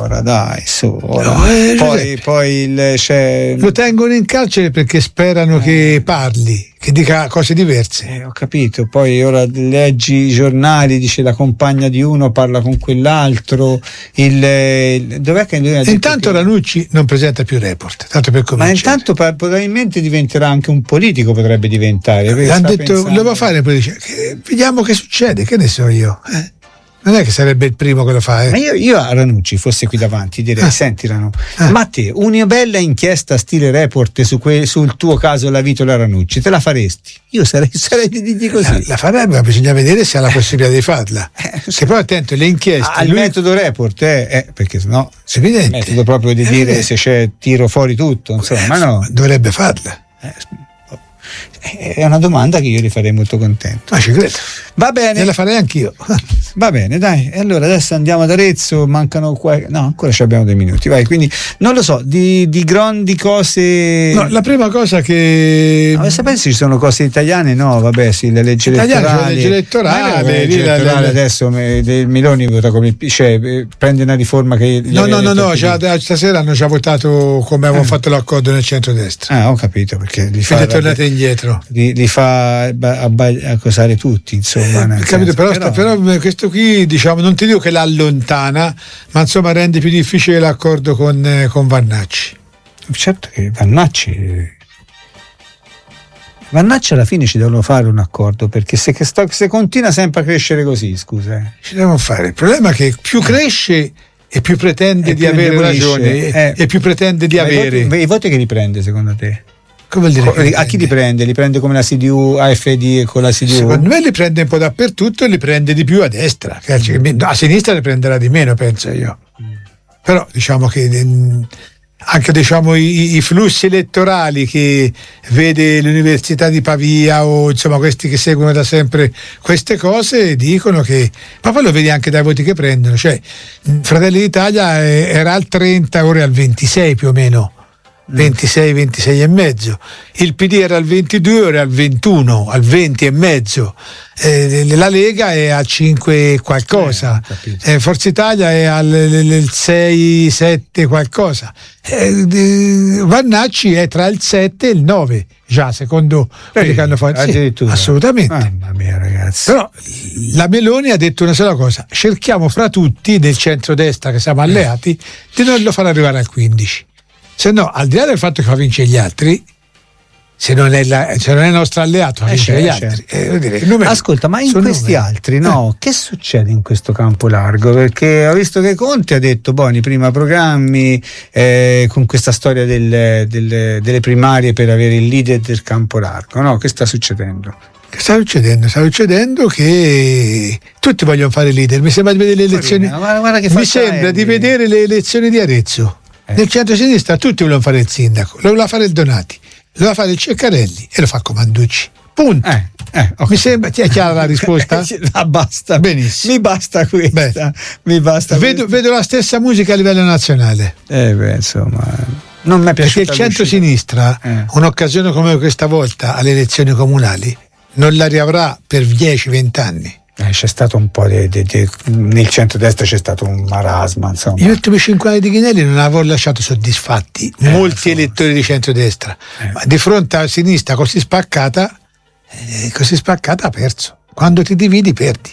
ora, dai, su. Ora. Poi c'è... Lo tengono in carcere perché sperano che parli, che dica cose diverse. Ho capito, poi ora leggi i giornali, dice la compagna di uno parla con quell'altro, dov'è che lui ha detto intanto che... Ranucci non presenta più Report, tanto per cominciare. Ma intanto probabilmente diventerà anche un politico, potrebbe diventare. Hanno detto, lo va a fare, vediamo che succede, che ne so io. Non è che sarebbe il primo che lo fa. Ma io a Ranucci, fosse qui davanti, direi: senti ma te una bella inchiesta stile Report sul tuo caso la Vitola Ranucci, te la faresti? Io sarei di dirgli così. La farebbe, ma bisogna vedere se ha la possibilità di farla. Se poi attento, le inchieste al metodo Report, perché sennò è evidente. Il metodo proprio di dire se c'è tiro fuori tutto, insomma, ma no. Dovrebbe farla. È una domanda che io gli farei molto contento. Ma ci credo. Va bene. E la farei anch'io. Va bene, dai. E allora adesso andiamo ad Arezzo, mancano no, ancora ci abbiamo 2 minuti. Vai, quindi non lo so, di grandi cose. No, la prima cosa che. Ma sapete se ci sono cose italiane? No, vabbè, sì, le leggi elettorali. La legge elettorale. Adesso Meloni vota come prende una riforma che. No, stasera hanno già votato come avevamo fatto l'accordo nel centrodestra. Ho capito, perché li fa. Tornate indietro. Li fa accusare tutti, insomma. Capito, però questo qui, diciamo, non ti dico che l'allontana, ma insomma rende più difficile l'accordo con Vannacci. Certo che Vannacci alla fine ci devono fare un accordo, perché se continua sempre a crescere così, scusa. Ci devono fare. Il problema è che più cresce e più pretende di avere ragione e più pretende di avere. I voti che li prende, secondo te? Come dire, a chi li prende? Li prende come la CDU, AfD e con la CDU? Secondo me li prende un po' dappertutto e li prende di più a destra. A sinistra li prenderà di meno, penso io. Però diciamo che anche i flussi elettorali che vede l'Università di Pavia o insomma questi che seguono da sempre queste cose dicono che, ma poi lo vedi anche dai voti che prendono, cioè Fratelli d'Italia era al 30, ora è al 26 più o meno. 26 e mezzo, il PD era al 22, ora è al 21, al 20 e mezzo, la Lega è a 5 qualcosa, Forza Italia è al 6, 7 qualcosa, Vannacci è tra il 7 e il 9 già, secondo quelli che hanno fatto. Sì, assolutamente. Mamma mia, ragazzi. Però la Meloni ha detto una sola cosa: cerchiamo fra tutti del centrodestra che siamo alleati di non lo far arrivare al 15. Se no, al di là del fatto che fa vincere gli altri, se non è il nostro alleato, fa vincere gli altri. Ascolta, ma in questi altri, che succede in questo campo largo? Perché ho visto che Conte ha detto, i prima programmi, con questa storia delle primarie per avere il leader del campo largo, no? Che sta succedendo? Sta succedendo che tutti vogliono fare leader. Mi sembra di vedere le elezioni. Mi sembra di vedere le elezioni di Arezzo. Nel centro-sinistra tutti vogliono fare il sindaco, lo voleva fare il Donati, lo voleva fare il Ceccarelli e lo fa Comanducci. Punto. Okay. Mi sembra, ti è chiara la risposta? Basta. Benissimo. Mi basta questa. Vedo la stessa musica a livello nazionale. Insomma, non mi è piaciuta. Perché il centro-sinistra, un'occasione come questa volta alle elezioni comunali, non la riavrà per 10-20 anni. C'è stato un po' nel centro-destra c'è stato un marasma, insomma. Gli ultimi 5 anni di Ghinelli non avevo lasciato soddisfatti molti elettori di centro-destra, ma di fronte alla sinistra così spaccata ha perso. Quando ti dividi perdi.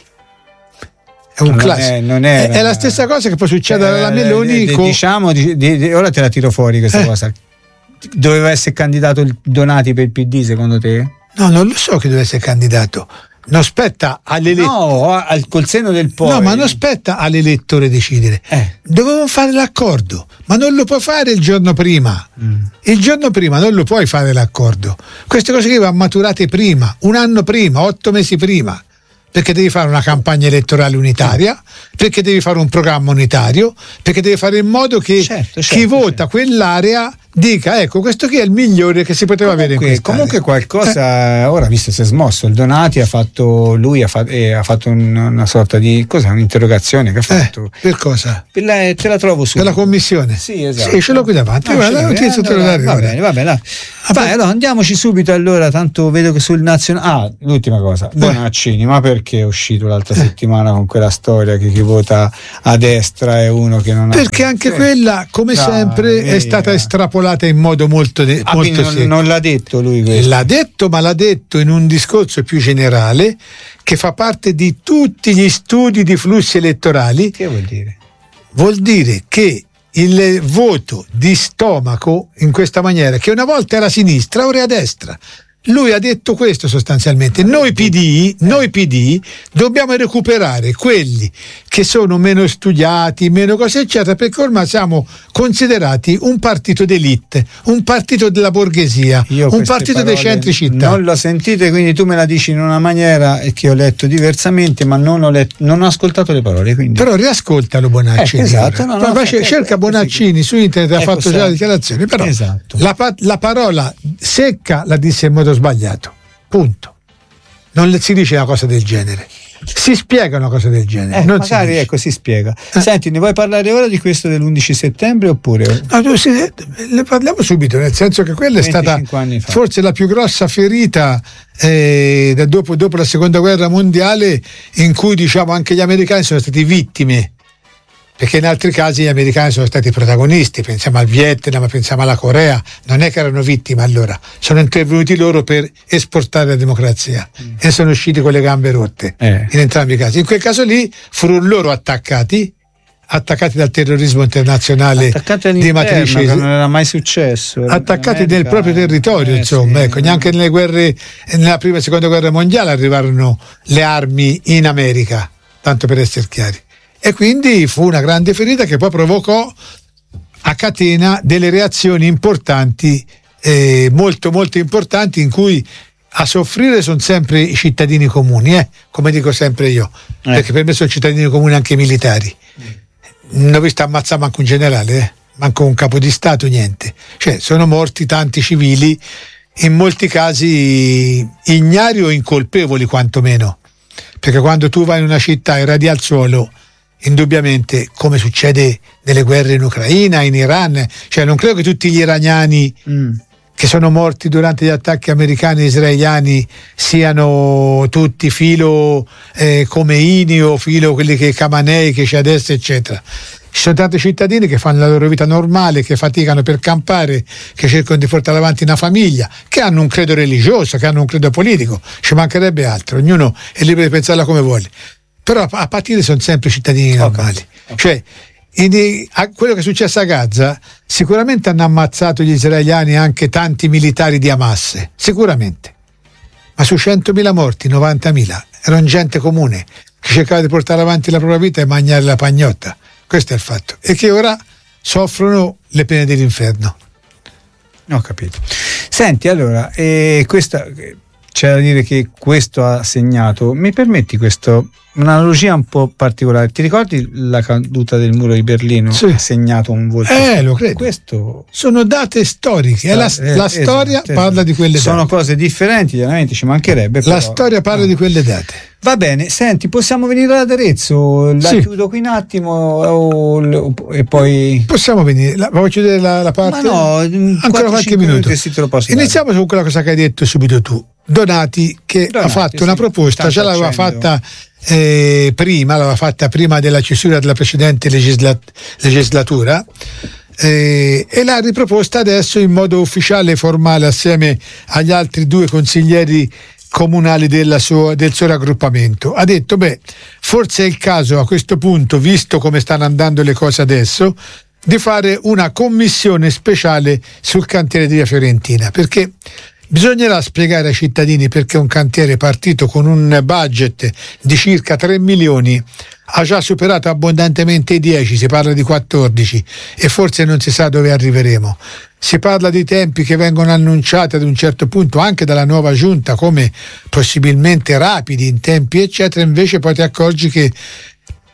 È un classico. È la stessa cosa che poi succede alla Meloni. Ora te la tiro fuori questa cosa. Doveva essere candidato il Donati per il PD, secondo te? No, non lo so che deve essere candidato. Non spetta all'elettore. Col senno del poi. No, ma non spetta all'elettore decidere. Dovevamo fare l'accordo, ma non lo puoi fare il giorno prima. Il giorno prima non lo puoi fare l'accordo. Queste cose che vanno maturate prima, un anno prima, 8 mesi prima. Perché devi fare una campagna elettorale unitaria, perché devi fare un programma unitario, perché devi fare in modo che chi vota quell'area dica ecco questo qui è il migliore che si poteva avere in quest'area. Comunque qualcosa ora visto si è smosso. Il Donati ha fatto una sorta di un'interrogazione che ha fatto per cosa? Te la trovo su per la commissione. Sì, esatto. Sì, ce l'ho qui davanti. Va bene. Allora andiamoci subito, allora tanto vedo che sul nazionale l'ultima cosa, Bonaccini, ma perché è uscito l'altra settimana con quella storia che chi vota a destra è uno che non ha, perché anche quella come sempre è stata estrapolata in modo molto non l'ha detto lui questo. L'ha detto, ma l'ha detto in un discorso più generale che fa parte di tutti gli studi di flussi elettorali. Che vuol dire? Vuol dire che il voto di stomaco in questa maniera, che una volta era a sinistra, ora è a destra. Lui ha detto questo sostanzialmente. Noi PD dobbiamo recuperare quelli che sono meno studiati, meno cose eccetera, perché ormai siamo considerati un partito d'élite, un partito della borghesia, un partito dei centri città. Non l'ho sentito, quindi tu me la dici in una maniera che ho letto diversamente, ma non ho ascoltato le parole. Quindi. Però riascoltalo Bonaccini. Esatto. Cerca Bonaccini su internet, ha fatto già la dichiarazione, però esatto. La parola secca la disse in modo sbagliato, punto. Non si dice una cosa del genere, si spiega una cosa del genere, non magari si spiega. Senti, ne vuoi parlare ora di questo dell'11 settembre oppure? Ne parliamo subito, nel senso che quella è stata forse la più grossa ferita dopo la seconda guerra mondiale, in cui diciamo anche gli americani sono stati vittime, perché in altri casi gli americani sono stati protagonisti, pensiamo al Vietnam, pensiamo alla Corea, non è che erano vittime allora, sono intervenuti loro per esportare la democrazia e sono usciti con le gambe rotte in entrambi i casi. In quel caso lì furono loro attaccati dal terrorismo internazionale di matrice, non era mai successo, attaccati nel proprio territorio, insomma, ecco, neanche nelle guerre, nella prima e seconda guerra mondiale arrivarono le armi in America, tanto per essere chiari. E quindi fu una grande ferita che poi provocò a catena delle reazioni importanti, molto molto importanti, in cui a soffrire sono sempre i cittadini comuni, come dico sempre io, perché per me sono cittadini comuni anche i militari. Non ho visto ammazzare manco un generale, manco un capo di Stato, niente. Cioè sono morti tanti civili, in molti casi ignari o incolpevoli quantomeno, perché quando tu vai in una città e radi al suolo, indubbiamente, come succede nelle guerre in Ucraina, in Iran, cioè non credo che tutti gli iraniani che sono morti durante gli attacchi americani e israeliani siano tutti filo Khomeini o filo quelli che Khamenei che c'è adesso eccetera. Ci sono tanti cittadini che fanno la loro vita normale, che faticano per campare, che cercano di portare avanti una famiglia, che hanno un credo religioso, che hanno un credo politico, ci mancherebbe altro, ognuno è libero di pensarla come vuole. Però a partire sono sempre cittadini normali. Cioè, quello che è successo a Gaza, sicuramente hanno ammazzato gli israeliani anche tanti militari di Hamas, sicuramente. Ma su 100.000 morti, 90.000 erano gente comune che cercava di portare avanti la propria vita e mangiare la pagnotta. Questo è il fatto. E che ora soffrono le pene dell'inferno. Ho capito. Senti, allora, questa c'è da dire che questo ha segnato, mi permetti un'analogia un po' particolare. Ti ricordi la caduta del muro di Berlino? Sì. Ha segnato un volto. Lo credo. Questo sono date storiche. La storia parla di quelle date. Sono cose differenti, chiaramente, ci mancherebbe. La storia parla di quelle date. Va bene, senti, possiamo venire ad Arezzo? Chiudo qui un attimo e poi. Possiamo venire. Vuoi chiudere la parte? Ma no, ancora qualche minuto. Iniziamo su quella cosa che hai detto subito tu. Donati ha fatto una proposta, già l'aveva fatta prima della chiusura della precedente legislatura e l'ha riproposta adesso in modo ufficiale e formale assieme agli altri 2 consiglieri comunali del suo raggruppamento. Ha detto forse è il caso a questo punto, visto come stanno andando le cose adesso, di fare una commissione speciale sul cantiere di Via Fiorentina, perché bisognerà spiegare ai cittadini perché un cantiere partito con un budget di circa 3 milioni ha già superato abbondantemente i 10, si parla di 14 e forse non si sa dove arriveremo. Si parla di tempi che vengono annunciati ad un certo punto anche dalla nuova giunta come possibilmente rapidi in tempi eccetera, invece poi ti accorgi che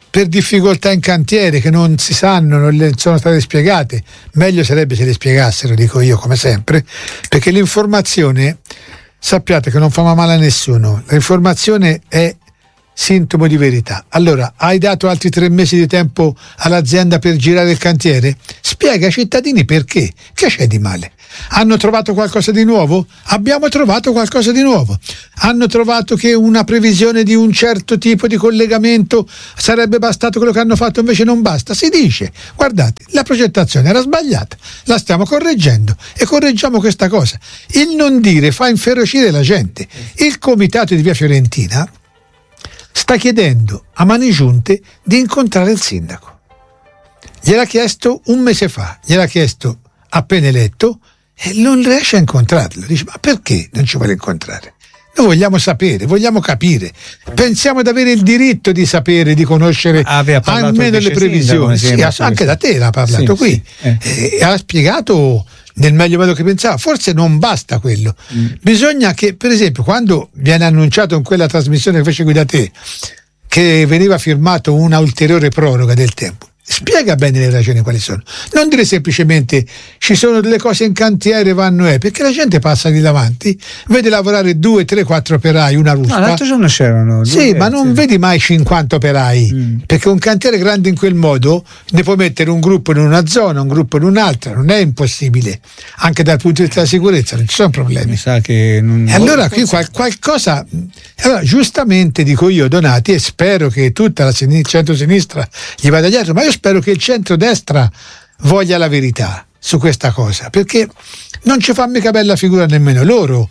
per difficoltà in cantiere che non si sanno, non le sono state spiegate. Meglio sarebbe se le spiegassero, dico io, come sempre, perché l'informazione, sappiate che non fa male a nessuno, l'informazione è sintomo di verità. Allora, hai dato altri 3 mesi di tempo all'azienda per girare il cantiere? Spiega ai cittadini perché. Che c'è di male? Hanno trovato qualcosa di nuovo? Abbiamo trovato qualcosa di nuovo. Hanno trovato che una previsione di un certo tipo di collegamento sarebbe bastato, quello che hanno fatto invece non basta. Si dice, guardate, la progettazione era sbagliata, la stiamo correggendo e correggiamo questa cosa. Il non dire fa inferocire la gente. Il comitato di Via Fiorentina sta chiedendo a mani giunte di incontrare il sindaco. Gliel'ha chiesto un mese fa, gliel'ha chiesto appena eletto e non riesce a incontrarlo. Dice, ma perché non ci vuole incontrare? Noi vogliamo sapere, vogliamo capire, pensiamo di avere il diritto di sapere, di conoscere almeno le previsioni. Sì, anche da te l'ha parlato qui. E ha spiegato nel meglio modo che pensava. Forse non basta quello. Bisogna che, per esempio, quando viene annunciato in quella trasmissione che fece qui da te che veniva firmato una ulteriore proroga del tempo, spiega bene le ragioni quali sono. Non dire semplicemente ci sono delle cose in cantiere, vanno perché la gente passa lì davanti, vede lavorare 2, 3, 4 operai, una ruspa. L'altro giorno c'erano ma non vedi mai 50 operai, perché un cantiere grande in quel modo ne puoi mettere un gruppo in una zona, un gruppo in un'altra, non è impossibile, anche dal punto di vista della sicurezza non ci sono problemi. Mi sa che non... E allora qui qualcosa, allora giustamente dico io, Donati, e spero che tutta la centro-sinistra gli vada dietro, ma io spero che il centrodestra voglia la verità su questa cosa, perché non ci fa mica bella figura nemmeno loro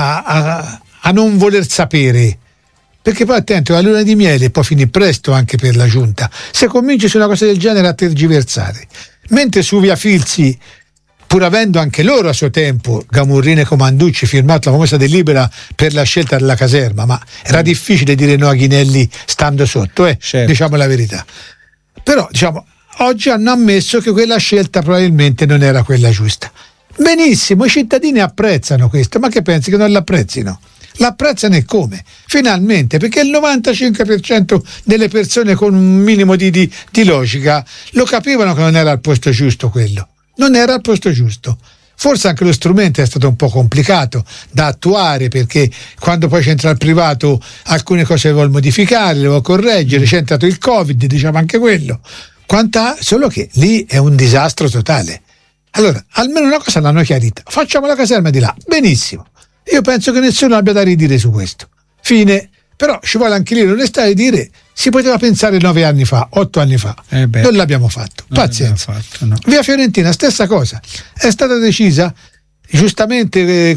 a non voler sapere, perché poi attento, la luna di miele può finire presto anche per la giunta se cominci su una cosa del genere a tergiversare, mentre su Via Filzi, pur avendo anche loro a suo tempo, Gamurrini e Comanducci, firmato la famosa delibera per la scelta della caserma, ma era difficile dire no a Ghinelli stando sotto, certo. Diciamo la verità. Però, diciamo, oggi hanno ammesso che quella scelta probabilmente non era quella giusta. Benissimo, i cittadini apprezzano questo, ma che pensi che non l'apprezzino? L'apprezzano e come? Finalmente, perché il 95% delle persone con un minimo di logica lo capivano che non era al posto giusto quello. Non era al posto giusto. Forse anche lo strumento è stato un po' complicato da attuare, perché quando poi c'entra il privato alcune cose le vuol modificare, le vuol correggere, c'è entrato il Covid, diciamo anche quello. Solo che lì è un disastro totale. Allora, almeno una cosa l'hanno chiarita. Facciamo la caserma di là. Benissimo. Io penso che nessuno abbia da ridire su questo. Fine. Però ci vuole anche lì l'onestà di dire si poteva pensare 9 anni fa, 8 anni fa. Non l'abbiamo fatto. Pazienza. No. Via Fiorentina, stessa cosa. È stata decisa, giustamente,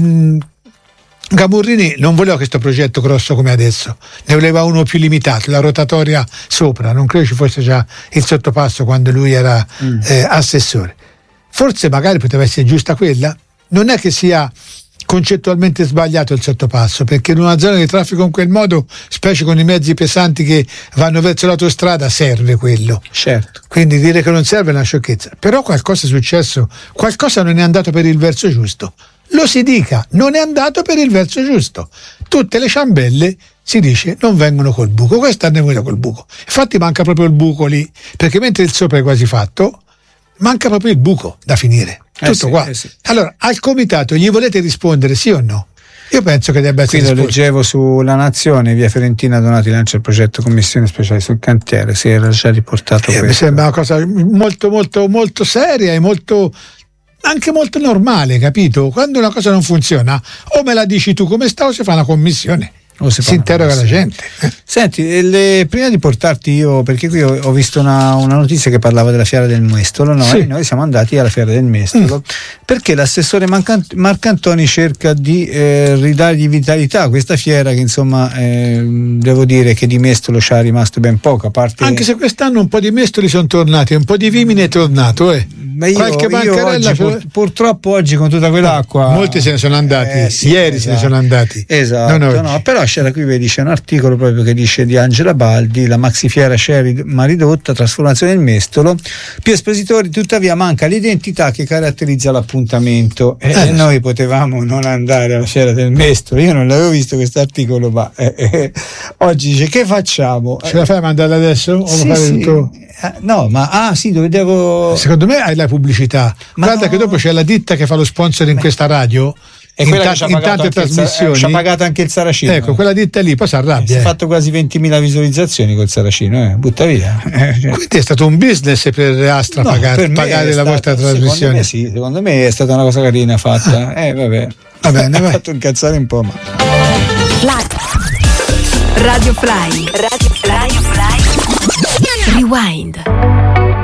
Gamurrini non voleva questo progetto grosso come adesso, ne voleva uno più limitato, la rotatoria sopra. Non credo ci fosse già il sottopasso quando lui era assessore. Forse magari poteva essere giusta quella. Non è che sia concettualmente sbagliato il sottopasso, perché in una zona di traffico in quel modo, specie con i mezzi pesanti che vanno verso l'autostrada, serve quello. Certo. Quindi dire che non serve è una sciocchezza. Però qualcosa è successo, qualcosa non è andato per il verso giusto. Lo si dica, non è andato per il verso giusto. Tutte le ciambelle, si dice, non vengono col buco. Questa è venuta col buco. Infatti manca proprio il buco lì, perché mentre il sopra è quasi fatto, manca proprio il buco da finire. Tutto qua. Sì. Allora, al comitato gli volete rispondere sì o no? Io penso che debba essere qui lo risposto. leggevo sulla Nazione, Via Fiorentina Donati lancia il progetto commissione speciale sul cantiere, si era già riportato questo. Mi sembra una cosa molto molto molto seria e molto anche molto normale, capito? Quando una cosa non funziona o me la dici tu come sta o si fa una commissione. Si interroga la gente. Senti, prima di portarti io, perché qui ho visto una notizia che parlava della Fiera del Mestolo, no? Sì. E noi siamo andati alla Fiera del Mestolo perché l'assessore Marcantoni cerca di ridargli vitalità a questa fiera che insomma devo dire che di Mestolo ci è rimasto ben poco, a parte... Anche se quest'anno un po' di mestoli sono tornati, un po' di Vimini è tornato, Ma io oggi, purtroppo oggi con tutta quell'acqua molti se ne sono andati, ieri se ne sono andati. Esatto, no, però c'era qui, vedi, c'è un articolo proprio che dice di Angela Baldi, la maxifiera Sherry ma ridotta, trasformazione del mestolo, più espositori, tuttavia manca l'identità che caratterizza l'appuntamento, e noi potevamo non andare alla fiera del mestolo. Io non l'avevo visto questo articolo, ma oggi dice che facciamo? Ce la fai a mandare adesso? O sì, fare sì. tutto? No, ma sì, dove devo. Secondo me hai la pubblicità. Ma guarda, che dopo c'è la ditta che fa lo sponsor in questa radio. E quella che in tante trasmissioni ci ha pagato anche il Saracino. Ecco, quella ditta lì poi si arrabbia. Si è fatto quasi 20.000 visualizzazioni col Saracino, butta via. Quindi è stato un business per Astra pagare la vostra trasmissione. Secondo me è stata una cosa carina fatta. Vabbè. Va bene, vai. Fatto incazzare un po', ma. Radio Fly. Rewind.